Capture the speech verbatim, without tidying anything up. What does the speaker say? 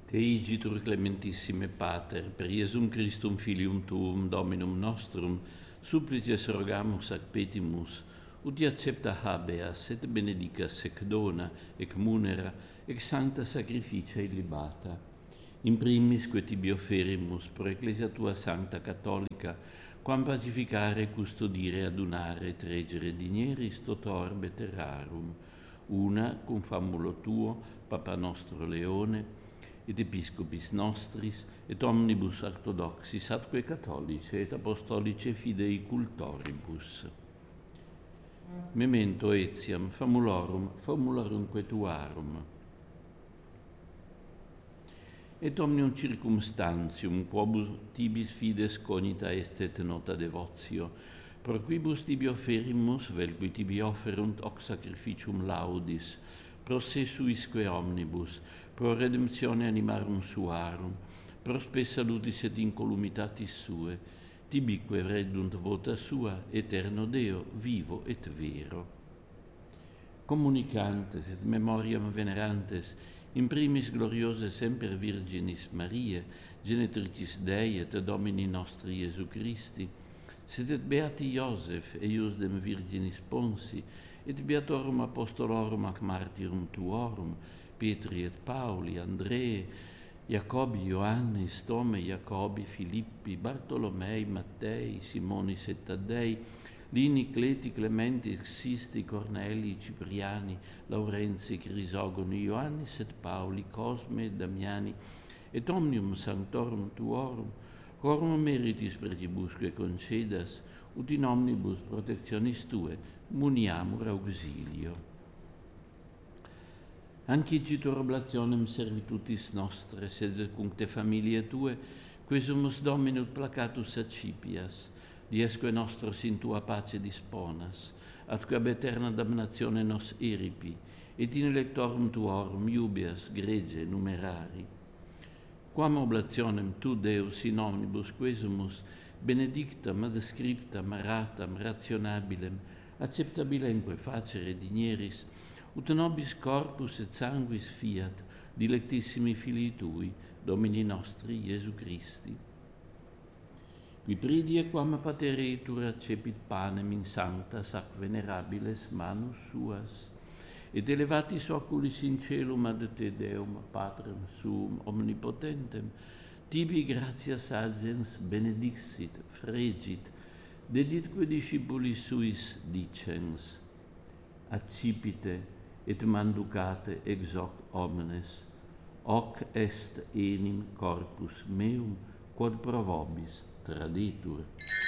Te igitur clementissime Pater, per Iesum Christum filium tuum, Dominum nostrum, supplices rogamus ac petimus, ut accepta habeas et benedicas ec dona, ec munera, ec sancta sacrificia illibata. In primis que tibi offerimus pro Ecclesia tua sancta catholica, quam pacificare, custodire, adunare et regere digneris toto orbe terrarum, una cum famulo tuo, Papa nostro Leone, et episcopis nostris, et omnibus orthodoxis, atque catholice et apostolice fidei cultoribus. Memento etiam famulorum, famulorumque tuarum. Et omnium circumstantium, quobus tibis fides cognita est et nota devotio, pro quibus tibi offerimus, vel qui tibi offerunt hoc sacrificium laudis, pro se suisque omnibus, pro redemptione animarum suarum, pro spe salutis et incolumitatis sue, tibique reddunt vota sua, eterno Deo, vivo et vero. Communicantes et memoriam venerantes, in primis gloriose semper Virginis Mariae, genetricis Dei et Domini nostri Iesu Christi, sed et beati Iosef, eius dem Virginis Ponsi, et beatorum apostolorum ac martyrum tuorum, Petri et Pauli, Andrei, Jacobi, Ioannis, Tome, Jacobi, Filippi, Bartolomei, Mattei, Simonis et Taddei, Lini, Cleti, Clementi, Sisti, Corneli, Cipriani, Laurenzi, Crisogoni, Ioannis et Pauli, Cosme et Damiani, et omnium sanctorum tuorum, quorum meritis precibusque concedas, ut in omnibus protectionis tue muniamur auxilio. Ancitur oblationem servitutis nostre, sed cum te familiae tue, quesumus Dominut placatus accipias, diesque nostros in tua pace disponas, atque ab eterna damnatione nos eripi, et in electorum tuorum iubias grege numerari. Quam oblationem tu, Deus, in omnibus quesumus, benedictam, adscriptam, aratam, rationabilem, acceptabilemque facere digneris, ut nobis corpus et sanguis fiat, dilectissimi filii tui, Domini nostri Iesu Christi. Qui pridie quam patereitur accepit panem in sanctas ac venerabiles manus suas, et elevatis oculis in celum ad te Deum, Patrem suum omnipotentem, tibi gratias agens benedixit, fregit, deditque discipulis suis dicens, accipite et manducate ex hoc omnes, hoc est enim corpus meum, quod pro vobis traditur.